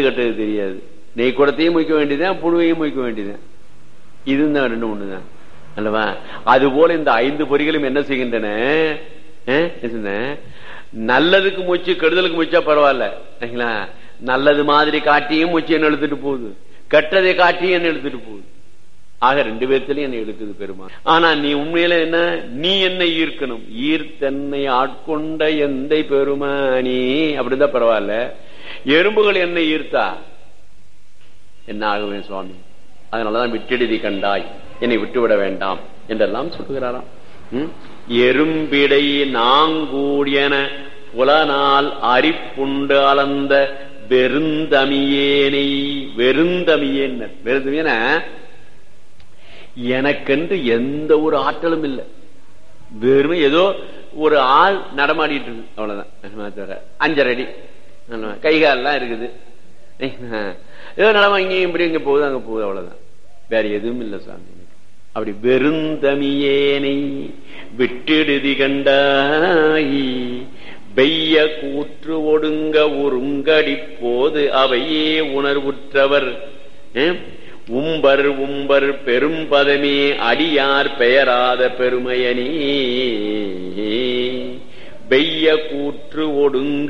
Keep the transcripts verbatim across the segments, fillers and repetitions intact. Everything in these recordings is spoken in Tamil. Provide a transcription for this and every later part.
கட்டுறது தெரியாது. நெய் குடத்தையும் முய்க்க வேண்டியதுதான், புழுவையும் முய்க்க வேண்டியதுதான். இதுதான் ரெண்டு ஒண்ணுதான் அல்லவா? அது போல இந்த ஐந்து பொறிகளும் என்ன செய்கின்றன? நல்லதுக்கு மூச்சு கெடுதலுக்கு மூச்சா பரவாயில்ல, நல்லது மாதிரி காட்டியும் மூச்சு என்ன எழுத்துட்டு போகுது, கெட்டதை காட்டியும் என்ன எழுத்துட்டு போகுது. ஆக ரெண்டு பேர்த்திலையும் என்ன இழுக்குது பெருமான். ஆனா நீ உண்மையில என்ன, நீ என்ன ஈர்க்கணும், ஈர்த்தன்னை ஆட்கொண்ட எந்தை பெருமானி அப்படிதான் பரவாயில்ல. எறும்புகள் என்ன ஈர்த்தா என்ன ஆகுவேன் சுவாமி, அதனாலதான் விட்டெழுதி கண்டாய், என்னை விட்டுவிட வேண்டாம் என்றெல்லாம் சொல்லுகிறாராம். எறும்பிடை நாங்கூடியன புலனால் அரிப்புண்டு அளந்த வெறுந்தமியேனை. வெறுந்தமியேன் வெறுந்தமியன எனக்கென்று எந்த ஒரு ஆற்றலும் இல்லை, வெறும் ஏதோ ஒரு ஆள் நடமாடிட்டு இருக்கு அவ்வளவுதான். அஞ்சரை அடி கைகாலெல்லாம் இருக்குது, ஏதோ நடமா இங்கேயும் இப்படி இங்க போகுது அங்க போகுது, அவ்வளவுதான், வேற எதுவும் இல்லை சாமி. அப்படி வெறுந்தமியேனை விட்டெழுதி கண்டாய் வெய்ய கூற்று ஒடுங்க ஒருங்கடி போது அவையே உணர்வுற்றவர் உம்பர் உம்பர் பெரும் பதமே அடியார் பெயராத பெருமையனே. வெய்ய கூற்று ஒடுங்க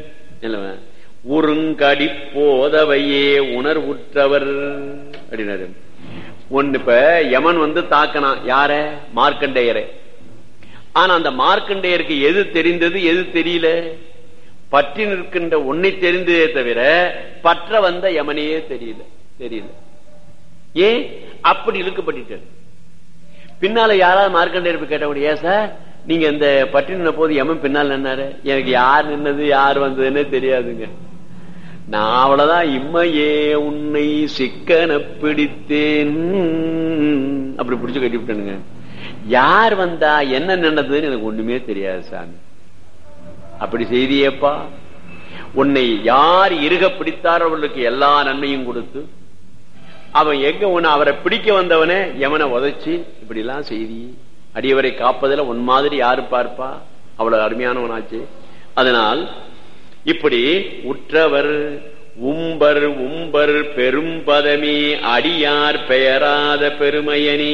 உருங்கடி போதவையே உணர்வுற்றவர் அப்படின்னாரு. ஒன்னு இப்ப யமன் வந்து தாக்கனான் யார, மார்க்கண்டேயரை. ஆனா அந்த மார்க்கண்டேயருக்கு எது தெரிந்தது எது தெரியல, பற்றி நிற்கின்ற ஒன்னை தெரிந்ததே தவிர பற்ற வந்த யமனையே தெரியல தெரியல ஏன் அப்படி இழுக்கப்பட்டு. பின்னால யாராவது மார்க்கண்டேயர் கேட்டபடி, ஏன் சார் நீங்க இந்த பற்றி நின்ன போது யமன் பின்னால் நின்னாரு, எனக்கு யார் நின்னது யார் வந்ததுன்னு தெரியாதுங்க, நான் அவ்வளவுதான் இம்மையே உன்னை சிக்கன பிடித்தேன் அப்படி பிடிச்சு கட்டி விட்டனுங்க. யார் வந்தா என்ன நின்னதுன்னு எனக்கு ஒண்ணுமே தெரியாது சாமி. அப்படி செய்தியப்பா, உன்னை யார் இருக பிடித்தார் அவர்களுக்கு எல்லா நன்மையும் கொடுத்து, அவன் எங்க உன்னை அவரை பிடிக்க வந்தவனே எவனை உதைச்சு இப்படி எல்லாம் செய்தி. அடியவரை காப்பதில் உன் மாதிரி யாரு பார்ப்பா, அவ்வளவு அருமையானவனாச்சு. அதனால் இப்படி உற்றவர் உம்பர் உம்பர் பெரும் பதமே அடியார் பெயராத பெருமையனே.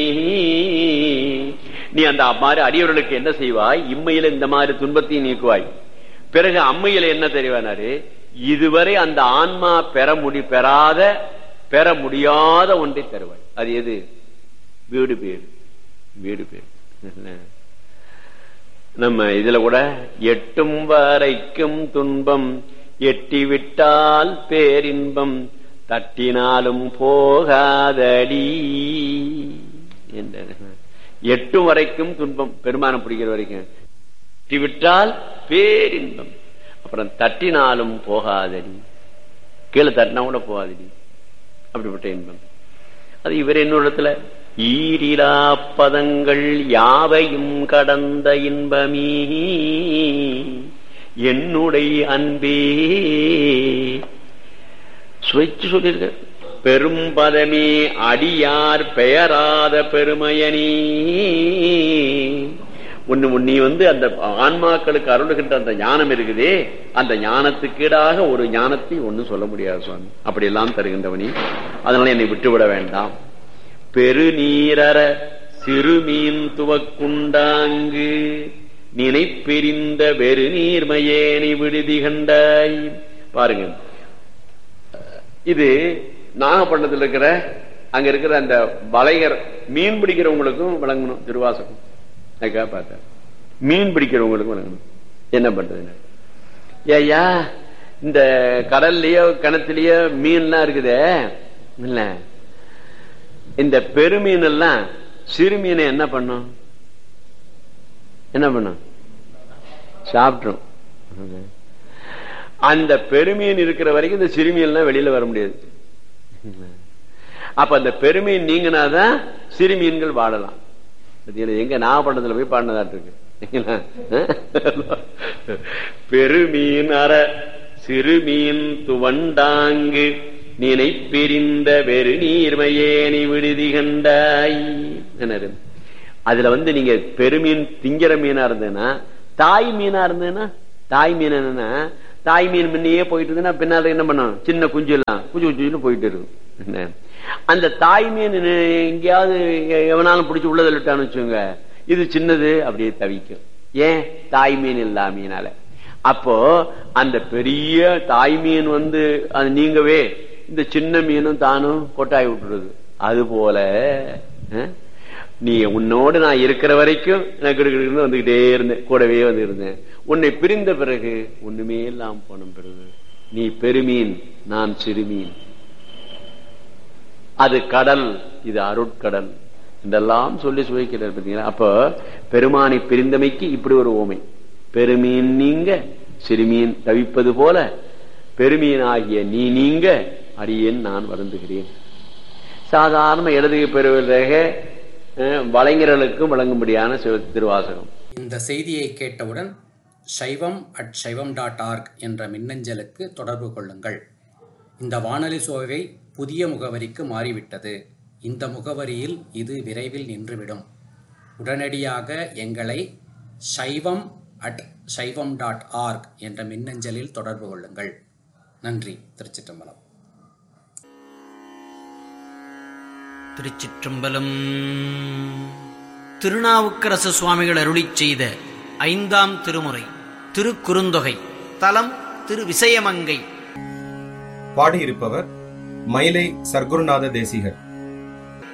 நீ அந்த மாதிரி அடியவர்களுக்கு என்ன செய்வாய், இம்மையில இந்த மாதிரி துன்பத்தையும் நீக்குவாய். பிறகு அம்மையில என்ன தெரிவானாரு, இதுவரை அந்த ஆன்மா பெற முடி பெறாத பெற முடியாத ஒன்றை தருவாய். அது எது? வீடு பேர். வீடு பேர் நம்ம இதுல கூட எட்டும் வரைக்கும் துன்பம் எட்டிவிட்டால் பேரின்பம் தட்டினாலும் போகாதடி என்ற எட்டும் வரைக்கும் துன்பம் பெருமானம் பிடிக்கிற வரைக்கும் எட்டிவிட்டால் பேரின்பம், அப்புறம் தட்டினாலும் போகாதடி, கீழே தட்டினா கூட போகாதடி, அப்படிப்பட்ட இன்பம். அது இவர் என்னோடத்துல ஈரிலா பதங்கள் யாவையும் கடந்த இன்பமீ என்னுடைய அன்பே சுவைச்சு சொல்லிருக்க. பெரும் பதமே அடியார் பெயராத பெருமையனே. ஒண்ணு நீ வந்து அந்த ஆன்மாக்களுக்கு அருளுகின்ற அந்த ஞானம் இருக்குதே, அந்த ஞானத்துக்கீடாக ஒரு ஞானத்தை ஒன்னும் சொல்ல முடியாது சுவாமி. அப்படி எல்லாம் தருகின்றவனி, அதனால என்னை விட்டுவிட வேண்டாம். பெருநீரற சிறுமீன் துவக்குண்டாங்கு நினைப்பெரிந்த வெறு நீர்மையேனை விடுதி கண்டாய். பாருங்க, இது நாகப்பட்டினத்தில் இருக்கிற அங்க இருக்கிற அந்த வலையர் மீன் பிடிக்கிறவங்களுக்கும் விளங்கணும் திருவாசகம். அதுக்காக பார்த்தேன், மீன் பிடிக்கிறவங்களுக்கும் விளங்கணும். என்ன பண்றது ஏய்யா, இந்த கடல்லயோ கிணத்துலயோ மீன்லாம் இருக்குதே இல்ல, இந்த பெருமீன் எல்லாம் சிறு மீனை என்ன பண்ணும் என்ன பண்ணும் சாப்பிட்றோம். அந்த பெருமீன் இருக்கிற வரைக்கும் இந்த சிறுமீன்லாம் வெளியில வர முடியாது. அப்ப அந்த பெருமீன் நீங்கினாதான் சிறுமீன்கள் வாழலாம். எங்க நாகப்பட்டினத்துல போய் பாடினதாட்டு இருக்கு. பெருமீன் அற சிறுமீன் துவண்டாங்கு நினைப்பெரிந்த வெறு நீர்மையேனி விடுதி கண்டாய். அதுல வந்து நீங்க பெருமீன் திங்கிற மீனா இருந்ததுன்னா, தாய் மீனா இருந்ததுன்னா, தாய் மீன் என்னன்னா தாய் மீன் முன்னையே போயிட்டு இருந்ததுன்னா பின்னால என்ன பண்ணும், சின்ன குஞ்சு எல்லாம் குஞ்சு குஞ்சு போயிட்டு இருக்கும். அந்த தாய் மீன் எங்கேயாவது எவனாலும் பிடிச்சி உள்ளதை விட்டான்னு வச்சுங்க, இது சின்னது அப்படியே தவிக்கும். ஏன்? தாய் மீன் இல்லாமீனால. அப்போ அந்த பெரிய தாய் மீன் வந்து அது நீங்கவே இந்த சின்ன மீனும் தானும் கொட்டாய் விட்டுருது. அது போல நீ உன்னோடு நான் இருக்கிற வரைக்கும் எனக்கு வந்துகிட்டே இருந்தேன், கூடவே வந்து இருந்தேன். உன்னை பிரிந்த பிறகு ஒண்ணுமே இல்லாம போன பிறகு நீ பெருமீன், நான் சிறுமீன். அது கடல், இது அருட்கடல் இதெல்லாம் சொல்லி சுவைக்கிறார் பார்த்தீங்களா. அப்ப பெருமானை பிரிந்தமைக்கு இப்படி ஒரு ஓமை. பெருமீன் நீங்க சிறுமீன் தவிப்பது போல பெருமீன் ஆகிய நீ நீங்க அடியேன் நான் வருந்துகிறேன். சாதாரண எழுதுகை பெறுவதாக வளைஞர்களுக்கும் வழங்கும்படியான திருவாசகம். இந்த செய்தியை கேட்டவுடன் சைவம் அட் சைவம் டாட் ஆர்க் என்ற மின்னஞ்சலுக்கு தொடர்பு கொள்ளுங்கள். இந்த வானொலி சோவை புதிய முகவரிக்கு மாறிவிட்டது. இந்த முகவரியில் இது விரைவில் நின்றுவிடும். உடனடியாக எங்களை சைவம் அட் சைவம் டாட் ஆர்க் என்ற மின்னஞ்சலில் தொடர்பு கொள்ளுங்கள். நன்றி. திருச்சிற்றம்பலம். திருச்சிற்றம்பலம். திருநாவுக்கரசு சுவாமிகள் அருளிச் செய்த ஐந்தாம் திருமுறை திருக்குறுந்தொகை. தலம் திரு விசயமங்கை. பாடியிருப்பவர் மயிலை சர்க்குருநாத தேசிகர்.